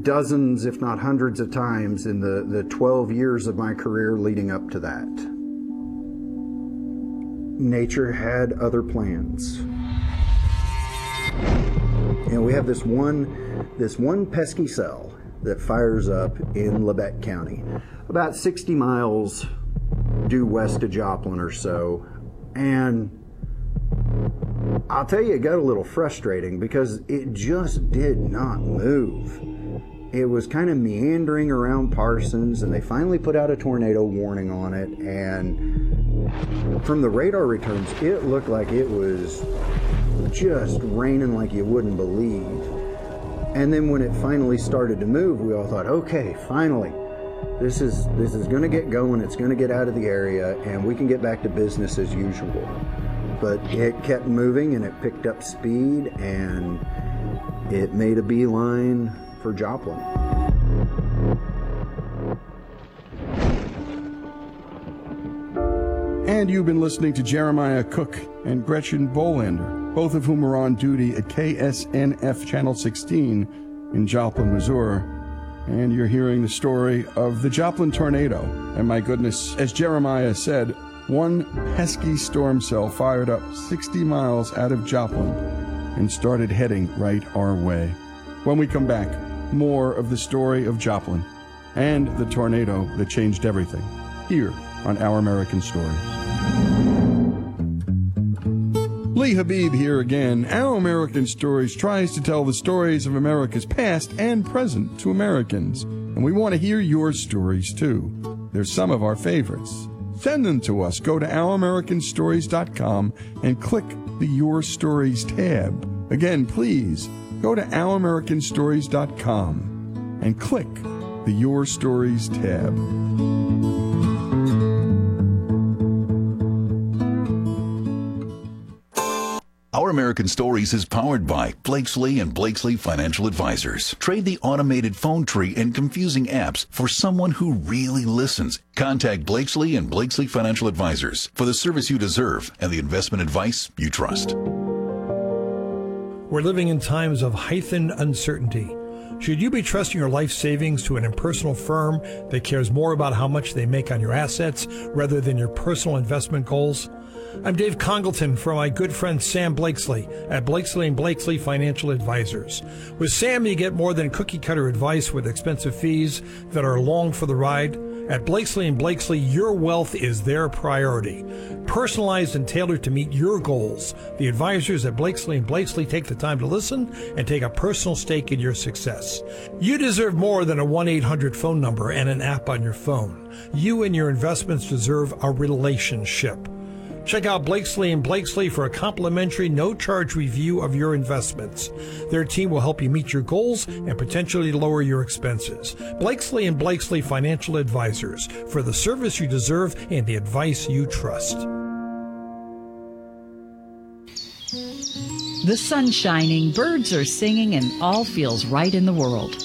dozens, if not hundreds of times in the 12 years of my career leading up to that. Nature had other plans. We have this one pesky cell that fires up in Labette County, about 60 miles due west of Joplin or so. And I'll tell you, it got a little frustrating because it just did not move. It was kind of meandering around Parsons, and they finally put out a tornado warning on it. And from the radar returns, it looked like it was just raining like you wouldn't believe. And then when it finally started to move, we all thought, okay, finally, this is going to get going. It's going to get out of the area, and we can get back to business as usual. But it kept moving, and it picked up speed, and it made a beeline for Joplin. And you've been listening to Jeremiah Cook and Gretchen Bolander, both of whom are on duty at KSNF Channel 16 in Joplin, Missouri. And you're hearing the story of the Joplin tornado. And my goodness, as Jeremiah said, one pesky storm cell fired up 60 miles out of Joplin and started heading right our way. When we come back, more of the story of Joplin and the tornado that changed everything here on Our American Stories. Lee Habib here again. Our American Stories tries to tell the stories of America's past and present to Americans. And we want to hear your stories, too. They're some of our favorites. Send them to us. Go to OurAmericanStories.com and click the Your Stories tab. Again, please, go to OurAmericanStories.com and click the Your Stories tab. Our American Stories is powered by Blakesley and Blakesley Financial Advisors. Trade the automated phone tree and confusing apps for someone who really listens. Contact Blakesley and Blakesley Financial Advisors for the service you deserve and the investment advice you trust. We're living in times of heightened uncertainty. Should you be trusting your life savings to an impersonal firm that cares more about how much they make on your assets rather than your personal investment goals? I'm Dave Congleton from my good friend Sam Blakesley at Blakesley & Blakesley Financial Advisors. With Sam, you get more than cookie-cutter advice with expensive fees that are along for the ride. At Blakesley & Blakesley, your wealth is their priority. Personalized and tailored to meet your goals, the advisors at Blakesley & Blakesley take the time to listen and take a personal stake in your success. You deserve more than a 1-800 phone number and an app on your phone. You and your investments deserve a relationship. Check out Blakesley & Blakesley for a complimentary, no-charge review of your investments. Their team will help you meet your goals and potentially lower your expenses. Blakesley & Blakesley Financial Advisors, for the service you deserve and the advice you trust. The sun's shining, birds are singing, and all feels right in the world.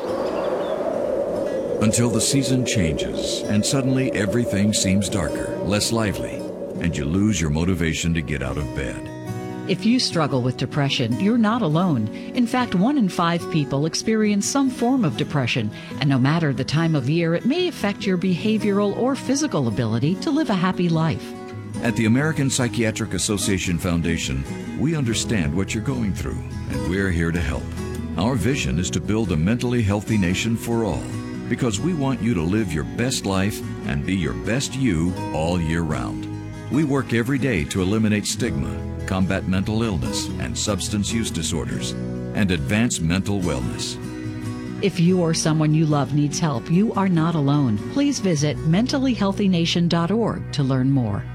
Until the season changes, and suddenly everything seems darker, less lively, and you lose your motivation to get out of bed. If you struggle with depression, you're not alone. In fact, 1 in 5 people experience some form of depression, and no matter the time of year, it may affect your behavioral or physical ability to live a happy life. At the American Psychiatric Association Foundation, we understand what you're going through, and we're here to help. Our vision is to build a mentally healthy nation for all, because we want you to live your best life and be your best you all year round. We work every day to eliminate stigma, combat mental illness and substance use disorders, and advance mental wellness. If you or someone you love needs help, you are not alone. Please visit mentallyhealthynation.org to learn more.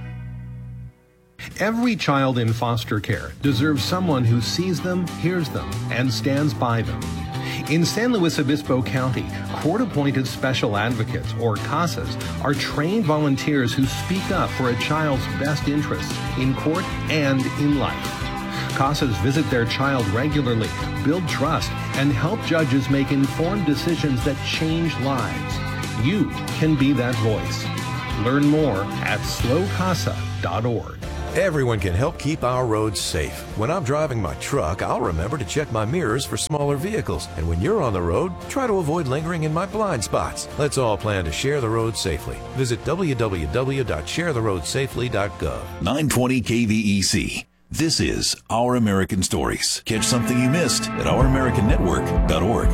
Every child in foster care deserves someone who sees them, hears them, and stands by them. In San Luis Obispo County, court-appointed special advocates, or CASAs, are trained volunteers who speak up for a child's best interests in court and in life. CASAs visit their child regularly, build trust, and help judges make informed decisions that change lives. You can be that voice. Learn more at slowcasa.org. Everyone can help keep our roads safe. When I'm driving my truck, I'll remember to check my mirrors for smaller vehicles. And when you're on the road, try to avoid lingering in my blind spots. Let's all plan to share the road safely. Visit www.sharetheroadsafely.gov. 920 KVEC. This is Our American Stories. Catch something you missed at ouramericannetwork.org.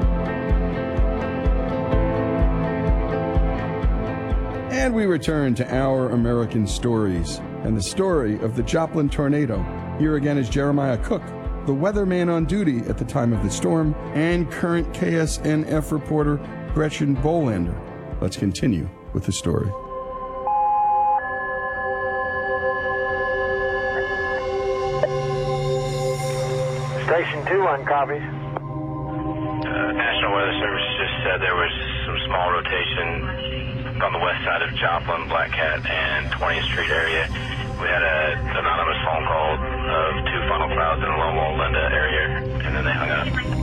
And we return to Our American Stories and the story of the Joplin tornado. Here again is Jeremiah Cook, the weatherman on duty at the time of the storm, and current KSNF reporter Gretchen Bolander. Let's continue with the story. Station 2 on copies. National Weather Service just said there was some small rotation on the west side of Joplin, Black Cat, and 20th Street area. We had an anonymous phone call of 2 funnel clouds in the Loma Linda area, and then they hung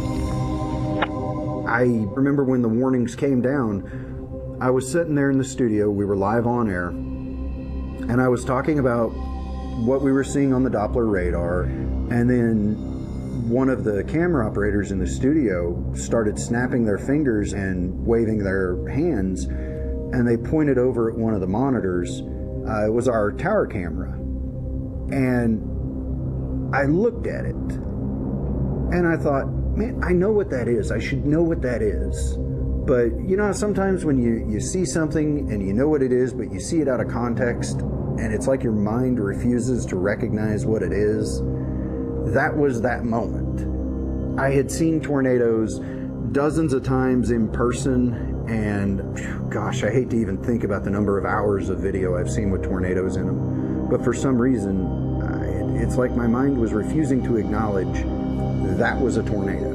up. I remember when the warnings came down, I was sitting there in the studio, we were live on air, and I was talking about what we were seeing on the Doppler radar, and then one of the camera operators in the studio started snapping their fingers and waving their hands, and they pointed over at one of the monitors. It was our tower camera. And I looked at it, and I thought, man, I know what that is. I should know what that is. But, you know, sometimes when you see something and you know what it is, but you see it out of context, and it's like your mind refuses to recognize what it is. That was that moment. I had seen tornadoes dozens of times in person, and gosh, I hate to even think about the number of hours of video I've seen with tornadoes in them. But for some reason, it's like my mind was refusing to acknowledge that was a tornado.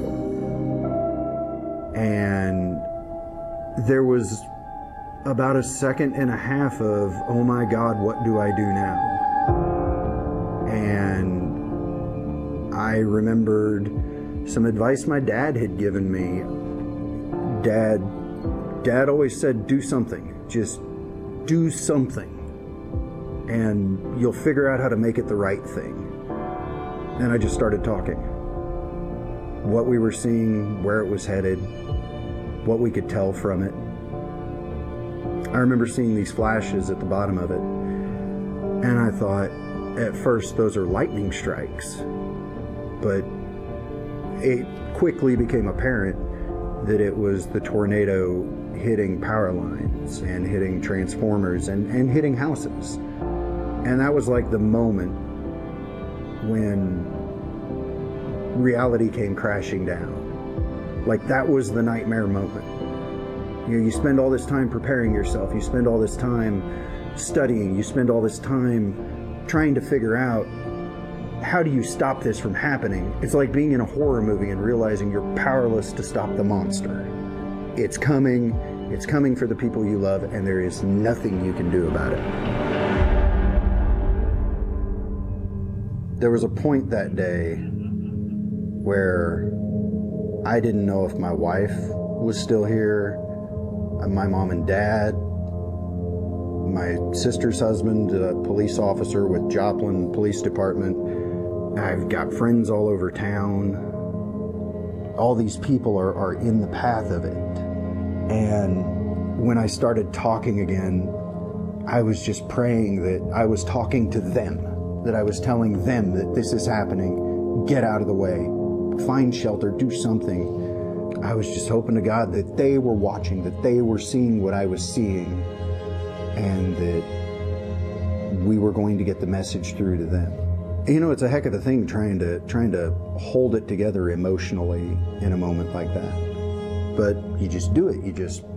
And there was about a second and a half of, oh my God, what do I do now? And I remembered some advice my dad had given me. Dad always said, do something. Just do something. And you'll figure out how to make it the right thing. And I just started talking. What we were seeing, where it was headed, what we could tell from it. I remember seeing these flashes at the bottom of it. And I thought, at first, those are lightning strikes. But it quickly became apparent that it was the tornado hitting power lines and hitting transformers and hitting houses. And that was like the moment when reality came crashing down. Like that was the nightmare moment. You know, you spend all this time preparing yourself, you spend all this time studying, you spend all this time trying to figure out how do you stop this from happening? It's like being in a horror movie and realizing you're powerless to stop the monster. It's coming for the people you love, and there is nothing you can do about it. There was a point that day where I didn't know if my wife was still here, my mom and dad, my sister's husband, a police officer with Joplin Police Department. I've got friends all over town. All these people are in the path of it. And when I started talking again, I was just praying that I was talking to them, that I was telling them that this is happening, get out of the way, find shelter, do something. I was just hoping to God that they were watching, that they were seeing what I was seeing, and that we were going to get the message through to them. You know, it's a heck of a thing trying to hold it together emotionally in a moment like that. But you just do it.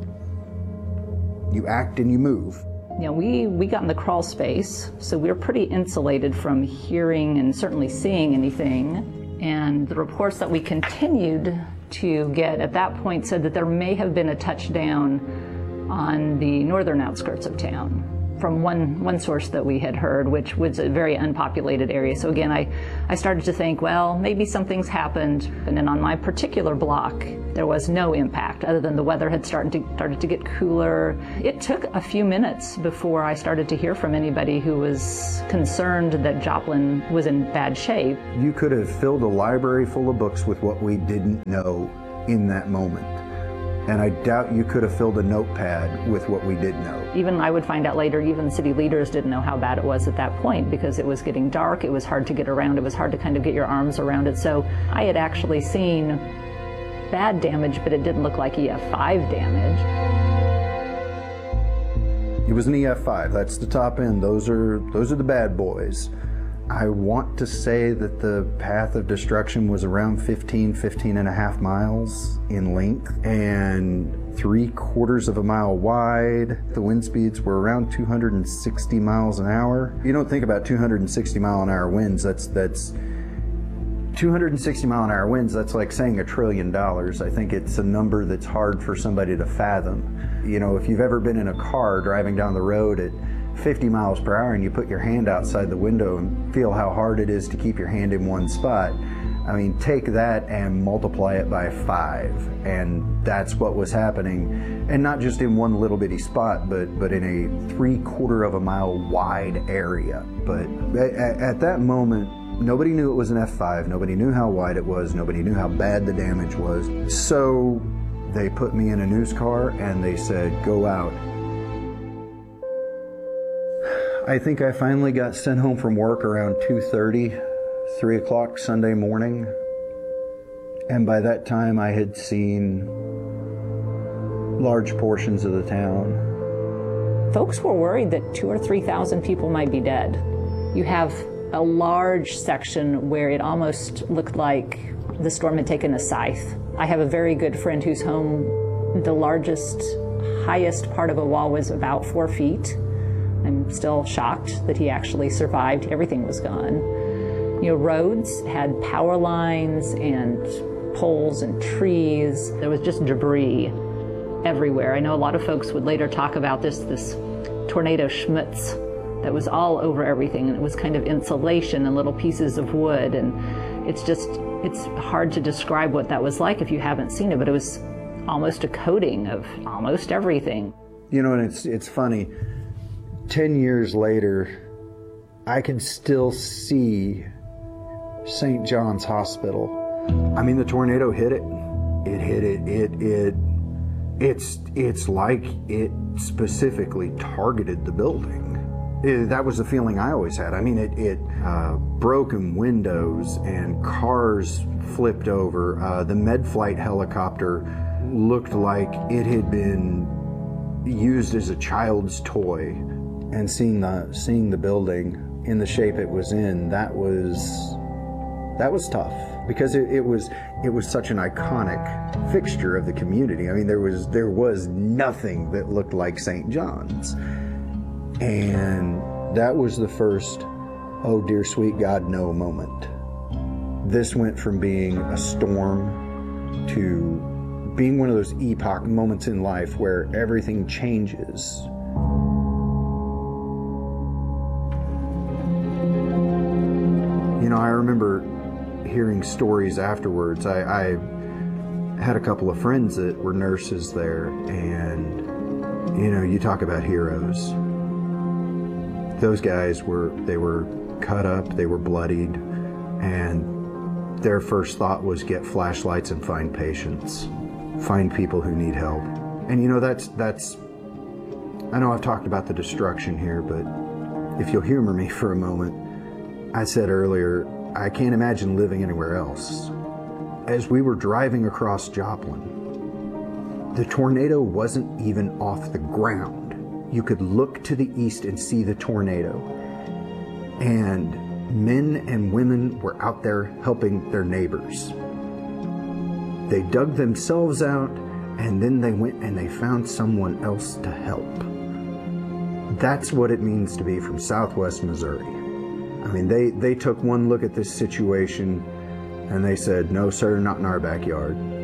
You act and you move. You know, we got in the crawl space, so we were pretty insulated from hearing and certainly seeing anything. And the reports that we continued to get at that point said that there may have been a touchdown on the northern outskirts of town. from one source that we had heard, which was a very unpopulated area. So again, I started to think, well, maybe something's happened. And then on my particular block, there was no impact other than the weather had started to get cooler. It took a few minutes before I started to hear from anybody who was concerned that Joplin was in bad shape. You could have filled a library full of books with what we didn't know in that moment. And I doubt you could have filled a notepad with what we did know. Even I would find out later, even city leaders didn't know how bad it was at that point because it was getting dark, it was hard to get around, it was hard to kind of get your arms around it. So I had actually seen bad damage, but it didn't look like EF5 damage. It was an EF5, that's the top end, those are the bad boys. I want to say that the path of destruction was around 15 and a half miles in length and 3/4 of a mile wide. The wind speeds were around 260 miles an hour. You don't think about 260 mile an hour winds, that's 260 mile an hour winds, that's like saying $1 trillion. I think it's a number that's hard for somebody to fathom. You know, if you've ever been in a car driving down the road at 50 miles per hour and you put your hand outside the window and feel how hard it is to keep your hand in one spot, I mean, take that and multiply it by 5, and that's what was happening. And not just in one little bitty spot, but in a 3/4 of a mile wide area. But at that moment, nobody knew it was an F5, nobody knew how wide it was, nobody knew how bad the damage was. So they put me in a news car and they said, go out. I think I finally got sent home from work around 2:30, 3 o'clock Sunday morning. And by that time I had seen large portions of the town. Folks were worried that 2,000 or 3,000 people might be dead. You have a large section where it almost looked like the storm had taken a scythe. I have a very good friend whose home, the highest part of a wall was about 4 feet. I'm still shocked that he actually survived. Everything was gone. You know, roads had power lines and poles and trees. There was just debris everywhere. I know a lot of folks would later talk about this tornado schmutz that was all over everything, and it was kind of insulation and little pieces of wood, and it's hard to describe what that was like if you haven't seen it, but it was almost a coating of almost everything. You know, and it's funny. 10 years later, I can still see St. John's Hospital. I mean, the tornado hit it. It hit it. It's like it specifically targeted the building. That was the feeling I always had. I mean, it broken windows and cars flipped over. The Medflight helicopter looked like it had been used as a child's toy. And seeing the building in the shape it was in, that was tough because it was such an iconic fixture of the community. I mean, there was nothing that looked like St. John's, and that was the first, oh dear sweet God, no moment. This went from being a storm to being one of those epoch moments in life where everything changes. You know, I remember hearing stories afterwards. I had a couple of friends that were nurses there, and, you know, you talk about heroes. Those guys were cut up, they were bloodied, and their first thought was get flashlights and find patients, find people who need help. And, you know, that's I know I've talked about the destruction here, but if you'll humor me for a moment, I said earlier, I can't imagine living anywhere else. As we were driving across Joplin, the tornado wasn't even off the ground. You could look to the east and see the tornado. And men and women were out there helping their neighbors. They dug themselves out, and then they went and they found someone else to help. That's what it means to be from Southwest Missouri. I mean, they took one look at this situation and they said, no, sir, not in our backyard.